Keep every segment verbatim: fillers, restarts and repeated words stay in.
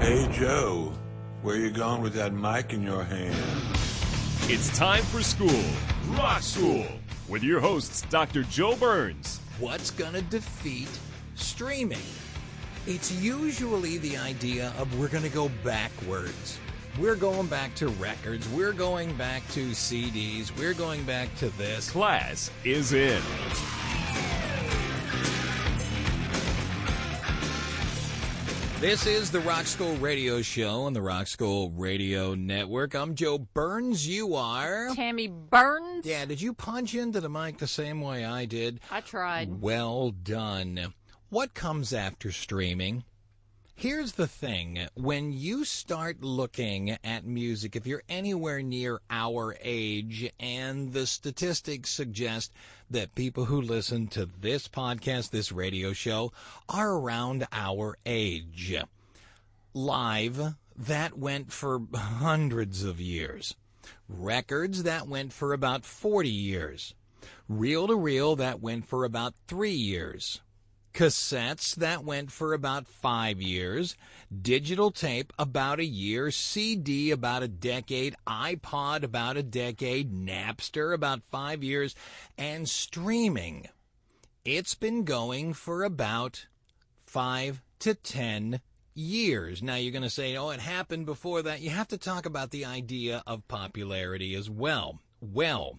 Hey, Joe, where you going with that mic in your hand? It's time for school, Rock School, with your hosts, Doctor Joe Burns. What's going to defeat streaming? It's usually the idea of we're going to go backwards. We're going back to records. We're going back to C Ds. We're going back to this. Class is in. This is the Rock School Radio Show on the Rock School Radio Network. I'm Joe Burns. You are? Tammy Burns. Yeah, did you punch into the mic the same way I did? I tried. Well done. What comes after streaming? Here's the thing. When you start looking at music, if you're anywhere near our age, and the statistics suggest that people who listen to this podcast, this radio show, are around our age. Live, that went for hundreds of years. Records, that went for about forty years. Reel-to-reel, that went for about three years. Cassettes, that went for about five years. Digital tape, about a year. C D, about a decade. iPod, about a decade. Napster, about five years. And streaming, it's been going for about five to ten years. Now, you're going to say, oh, it happened before that. You have to talk about the idea of popularity as well. Well,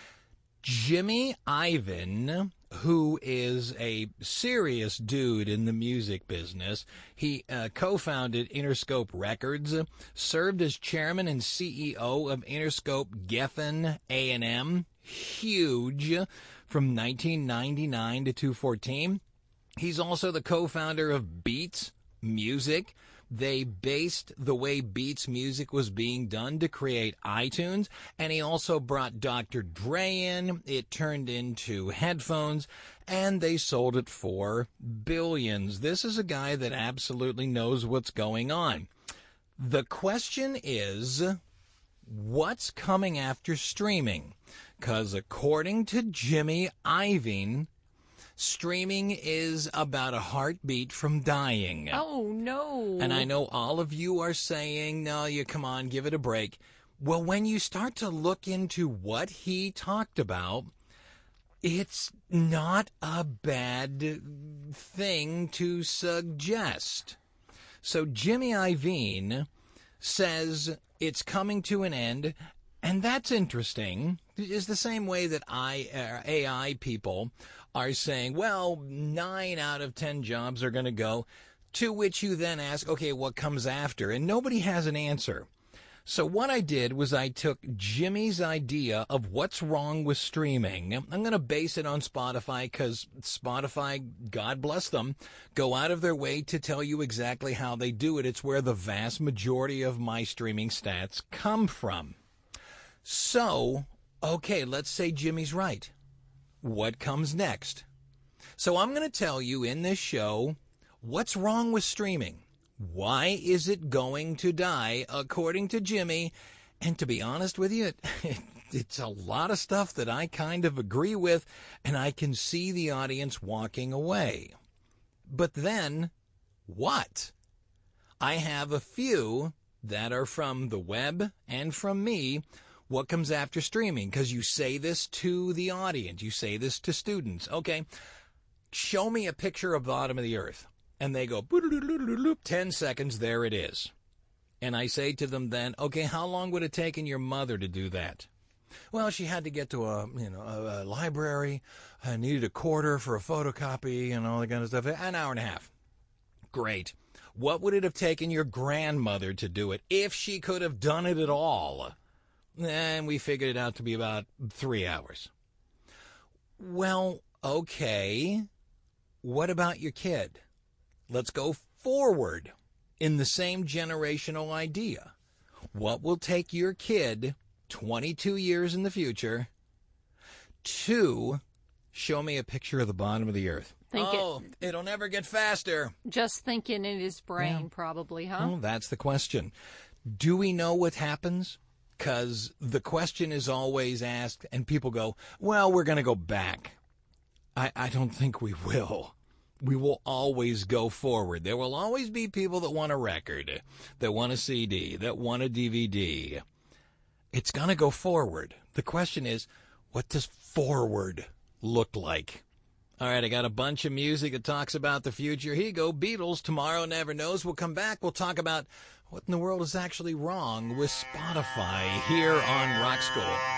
Jimmy Iovine, who is a serious dude in the music business. He uh, co-founded Interscope Records, served as chairman and C E O of Interscope Geffen A and M, huge, from nineteen ninety-nine to two fourteen. He's also the co-founder of Beats Music. They based the way Beats music was being done to create iTunes, and he also brought Doctor Dre in. It turned into headphones, and they sold it for billions. This is a guy that absolutely knows what's going on. The question is, what's coming after streaming? Because according to Jimmy Iovine, streaming is about a heartbeat from dying. Oh, no. And I know all of you are saying, no, you come on, give it a break. Well, when you start to look into what he talked about, it's not a bad thing to suggest. So Jimmy Iovine says it's coming to an end, and that's interesting. It's the same way that I, uh, A I people are saying, well, nine out of ten jobs are going to go, to which you then ask, okay, what comes after? And nobody has an answer. So what I did was I took Jimmy's idea of what's wrong with streaming. I'm going to base it on Spotify because Spotify, God bless them, go out of their way to tell you exactly how they do it. It's where the vast majority of my streaming stats come from. So, okay, let's say Jimmy's right. What comes next? So I'm going to tell you in this show what's wrong with streaming. Why is it going to die, according to Jimmy? And to be honest with you, it, it's a lot of stuff that I kind of agree with, and I can see the audience walking away. But then, what? I have a few that are from the web and from me. What comes after streaming? Because you say this to the audience. You say this to students. Okay, show me a picture of the bottom of the earth. And they go, ten seconds, there it is. And I say to them then, okay, how long would it taken your mother to do that? Well, she had to get to a, you know, a, a library, uh, needed a quarter for a photocopy and all that kind of stuff. An hour and a half. Great. What would it have taken your grandmother to do it if she could have done it at all? And we figured it out to be about three hours. Well, okay. What about your kid? Let's go forward in the same generational idea. What will take your kid twenty-two years in the future to show me a picture of the bottom of the earth? Think oh, it, it'll never get faster. Just thinking in his brain, Yeah. probably, huh? Well, that's the question. Do we know what happens? Because the question is always asked, and people go, well, we're going to go back. I, I don't think we will. We will always go forward. There will always be people that want a record, that want a C D, that want a D V D. It's going to go forward. The question is, what does forward look like? All right, I got a bunch of music that talks about the future. Here you go, Beatles, Tomorrow Never Knows. We'll come back. We'll talk about what in the world is actually wrong with Spotify here on Rock School.